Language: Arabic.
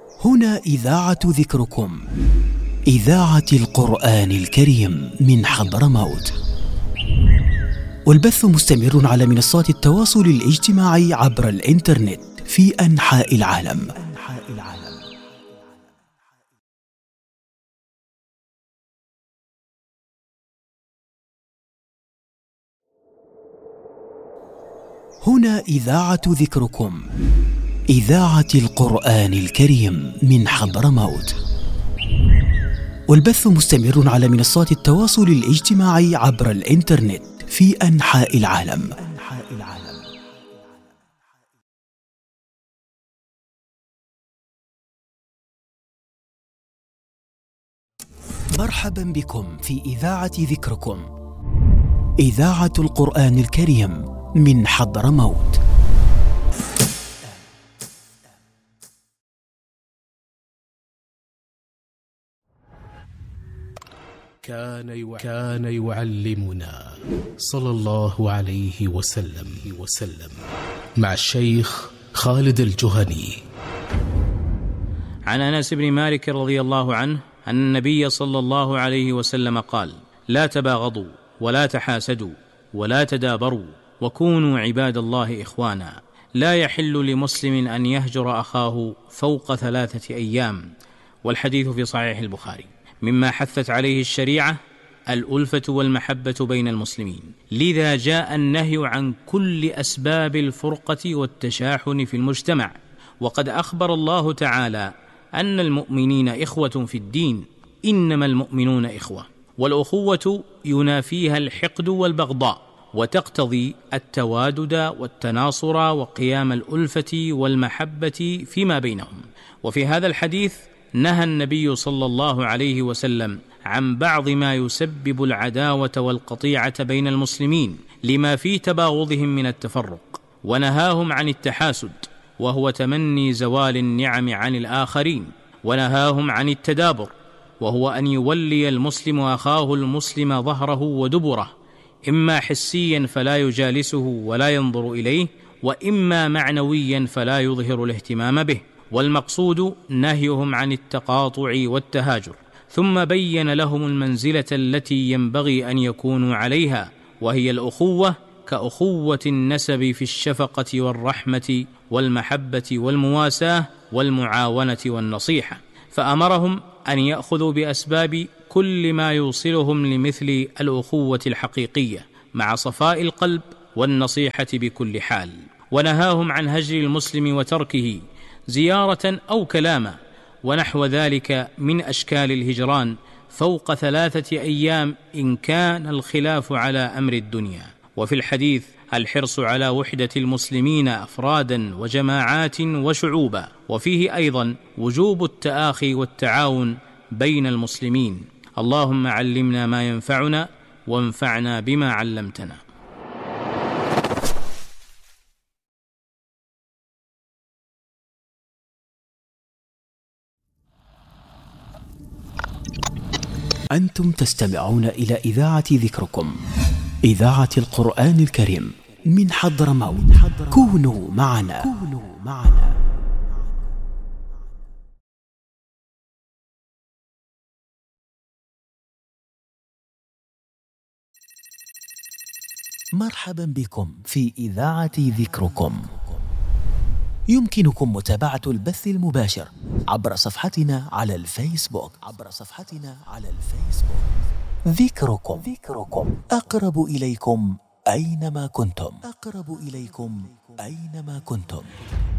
هنا إذاعة ذكركم، إذاعة القرآن الكريم من حضرموت، والبث مستمر على منصات التواصل الاجتماعي عبر الإنترنت في أنحاء العالم. هنا إذاعة ذكركم، إذاعة القرآن الكريم من حضرموت، والبث مستمر على منصات التواصل الاجتماعي عبر الإنترنت في أنحاء العالم. مرحبا بكم في إذاعة ذكركم، إذاعة القرآن الكريم من حضرموت. كان يعلمنا صلى الله عليه وسلم مع الشيخ خالد الجهني. عن أنس بن مالك رضي الله عنه أن النبي صلى الله عليه وسلم قال: لا تباغضوا ولا تحاسدوا ولا تدابروا وكونوا عباد الله إخوانا. لا يحل لمسلم أن يهجر أخاه فوق 3 أيام. والحديث في صحيح البخاري. مما حثت عليه الشريعة الألفة والمحبة بين المسلمين، لذا جاء النهي عن كل أسباب الفرقة والتشاحن في المجتمع. وقد أخبر الله تعالى أن المؤمنين إخوة في الدين، إنما المؤمنون إخوة، والأخوة ينافيها الحقد والبغضاء، وتقتضي التوادد والتناصر وقيام الألفة والمحبة فيما بينهم. وفي هذا الحديث نهى النبي صلى الله عليه وسلم عن بعض ما يسبب العداوة والقطيعة بين المسلمين لما في تباغضهم من التفرق، ونهاهم عن التحاسد وهو تمني زوال النعم عن الآخرين، ونهاهم عن التدابر وهو أن يولي المسلم أخاه المسلم ظهره ودبره، إما حسيا فلا يجالسه ولا ينظر إليه، وإما معنويا فلا يظهر الاهتمام به. والمقصود نهيهم عن التقاطع والتهاجر، ثم بين لهم المنزلة التي ينبغي أن يكونوا عليها، وهي الأخوة كأخوة النسب في الشفقة والرحمة والمحبة والمواساة والمعاونة والنصيحة. فأمرهم أن يأخذوا بأسباب كل ما يوصلهم لمثل الأخوة الحقيقية مع صفاء القلب والنصيحة بكل حال. ونهاهم عن هجر المسلم وتركه زيارة أو كلاما ونحو ذلك من أشكال الهجران فوق 3 أيام إن كان الخلاف على أمر الدنيا. وفي الحديث الحرص على وحدة المسلمين أفرادا وجماعات وشعوبا، وفيه أيضا وجوب التآخي والتعاون بين المسلمين. اللهم علمنا ما ينفعنا وانفعنا بما علمتنا. أنتم تستمعون إلى إذاعة ذكركم، إذاعة القرآن الكريم من حضرموت. كونوا معنا. مرحبا بكم في إذاعة ذكركم. يمكنكم متابعة البث المباشر عبر صفحتنا على الفيسبوك. ذكركم أقرب إليكم أينما كنتم.